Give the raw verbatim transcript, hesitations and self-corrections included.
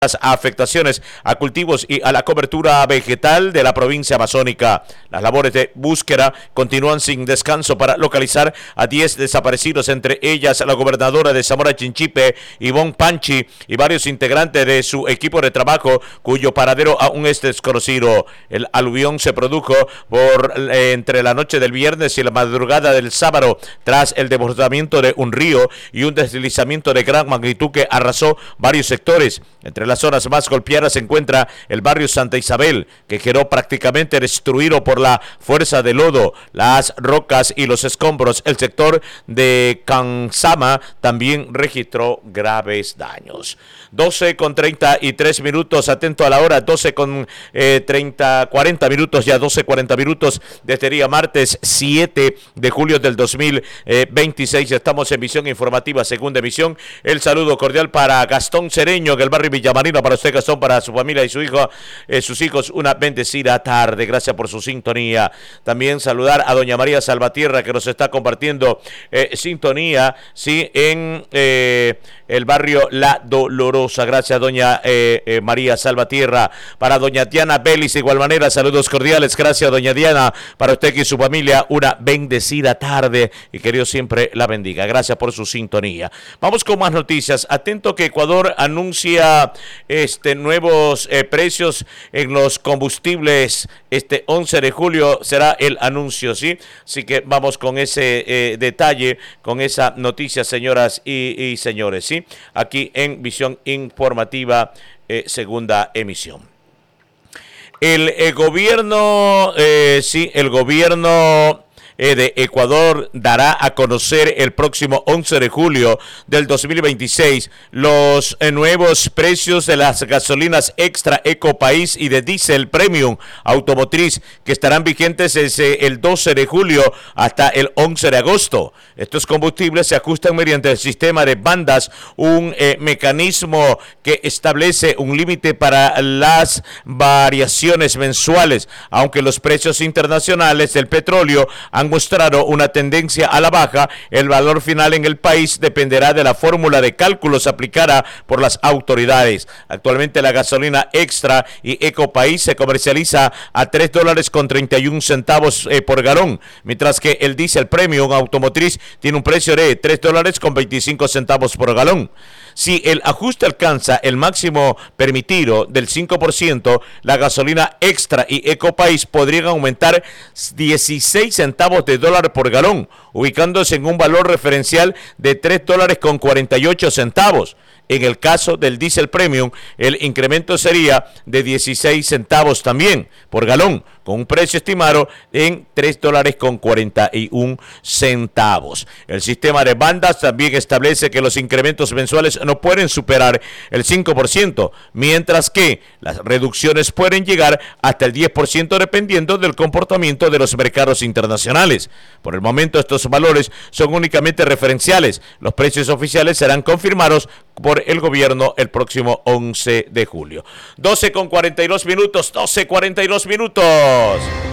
las afectaciones a cultivos y a la cobertura vegetal de la provincia amazónica. Las labores de búsqueda continúan sin descanso para localizar a diez desaparecidos, entre ellas la gobernadora de Zamora Chinchipe, Ivonne Panchi, y varios integrantes de su equipo de trabajo, cuyo paradero aún es desconocido. El aluvión se produjo por eh, entre la noche del viernes y la madrugada del sábado, tras el desbordamiento de un río y un deslizamiento de gran magnitud que arrasó varios sectores. Entre las zonas más golpeadas se encuentra el barrio Santa Isabel, que quedó prácticamente destruido por la fuerza del lodo, las rocas y los escombros. El sector de Cansama también registró graves daños. doce con treinta y tres minutos, atento a la hora, doce con treinta, cuarenta minutos, ya doce cuarenta minutos de este día martes siete de julio del dos mil veintiséis. Estamos en Visión Informativa, segunda emisión. El saludo cordial para Gastón Cereño, en el barrio Villamarina, para usted, Gastón, para su familia y su hijo, eh, sus hijos, una bendecida tarde. Gracias por su sintonía. También saludar a doña María Salvatierra, que nos está compartiendo eh, sintonía, sí, en eh, el barrio La Dolorosa. Gracias, doña eh, eh, María Salvatierra. Para doña Diana Belis, de igual manera, saludos cordiales. Gracias, doña Diana, para usted y su familia, una bendecida tarde, y que Dios siempre la bendiga. Gracias por su sintonía. Vamos con más noticias. Atento que Ecuador anuncia este nuevos eh, precios en los combustibles. Este once de julio será el anuncio, ¿sí? Así que vamos con ese eh, detalle, con esa noticia, señoras y, y señores, ¿sí? Aquí en Visión Informativa, eh, segunda emisión. El, el gobierno, eh, sí, el gobierno eh, de Ecuador dará a conocer el próximo once de julio del dos mil veintiséis los eh, nuevos precios de las gasolinas Extra, Ecopaís y de Diesel Premium Automotriz, que estarán vigentes desde el doce de julio hasta el once de agosto. Estos combustibles se ajustan mediante el sistema de bandas, un eh, mecanismo que establece un límite para las variaciones mensuales, aunque los precios internacionales del petróleo han mostrado una tendencia a la baja. El valor final en el país dependerá de la fórmula de cálculos aplicada por las autoridades. Actualmente la gasolina Extra y Ecopaís se comercializa a tres dólares con treinta y un centavos eh, por galón, mientras que el Diesel Premium Automotriz tiene un precio de tres dólares con veinticinco centavos por galón. Si el ajuste alcanza el máximo permitido del cinco por ciento, la gasolina Extra y Ecopaís podrían aumentar dieciséis centavos de dólar por galón, ubicándose en un valor referencial de tres dólares con cuarenta y ocho centavos. En el caso del Diesel Premium, el incremento sería de dieciséis centavos también por galón, con un precio estimado en tres dólares con cuarenta y un centavos. El sistema de bandas también establece que los incrementos mensuales no pueden superar el cinco por ciento, mientras que las reducciones pueden llegar hasta el diez por ciento dependiendo del comportamiento de los mercados internacionales. Por el momento estos valores son únicamente referenciales. Los precios oficiales serán confirmados por el gobierno el próximo once de julio. doce con cuarenta y dos minutos, doce cuarenta y dos minutos.